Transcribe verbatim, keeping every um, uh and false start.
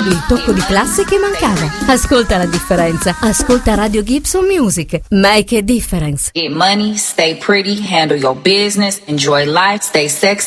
il tocco di classe che mancava. Ascolta la differenza. Ascolta Radio Gibson Music. Make a difference. Get money, stay pretty, handle your business, enjoy life, stay sexy.